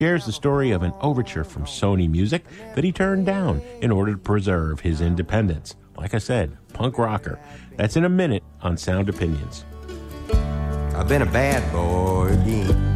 shares the story of an overture from Sony Music that he turned down in order to preserve his independence. Like I said, punk rocker. That's in a minute on Sound Opinions. I've been a bad boy again.